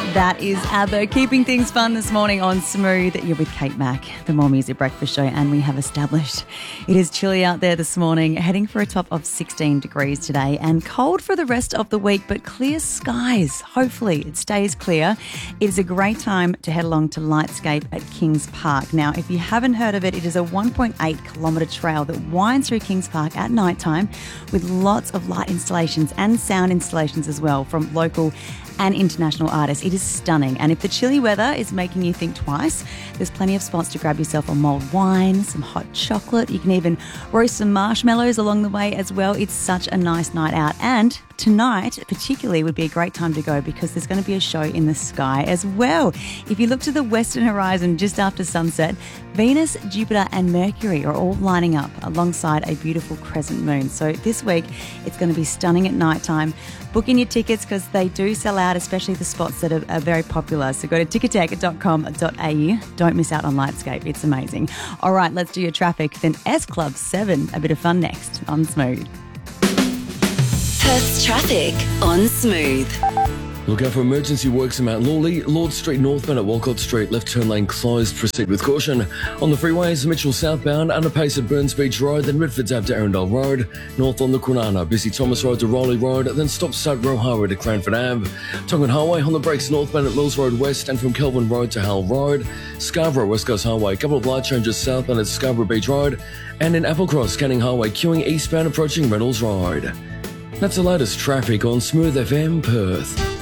That is ABBA, keeping things fun this morning on Smooth. You're with Kate Mack, the More Music Breakfast Show, and we have established it is chilly out there this morning, heading for a top of 16 degrees today and cold for the rest of the week, but clear skies. Hopefully it stays clear. It is a great time to head along to Lightscape at Kings Park. Now, if you haven't heard of it, it is a 1.8 kilometre trail that winds through Kings Park at night time with lots of light installations and sound installations as well from local and international artists. It is stunning, and if the chilly weather is making you think twice, there's plenty of spots to grab yourself a mulled wine, some hot chocolate. You can even roast some marshmallows along the way as well. It's such a nice night out, and tonight particularly would be a great time to go because there's going to be a show in the sky as well. If you look to the western horizon just after sunset, Venus, Jupiter and Mercury are all lining up alongside a beautiful crescent moon. So this week it's going to be stunning at night time. Book in your tickets because they do sell out, especially the spots that are very popular. So go to ticketek.com.au. Don't miss out on Lightscape. It's amazing. All right, let's do your traffic. Then S Club 7, a bit of fun next on Smooth. Perth's traffic on Smooth. Look out for emergency works in Mount Lawley, Lord Street northbound at Walcott Street, left turn lane closed, proceed with caution. On the freeways, Mitchell southbound, underpace at Burns Beach Road, then Redford's Ave to Arundel Road, north on the Kwinana, busy Thomas Road to Rowley Road, then stop Stud Row Highway to Cranford Ave. Tongan Highway on the brakes northbound at Mills Road West and from Kelvin Road to Howell Road. Scarborough West Coast Highway, couple of light changes southbound at Scarborough Beach Road, and in Applecross, Canning Highway queuing eastbound approaching Reynolds Road. That's the latest traffic on Smooth FM Perth.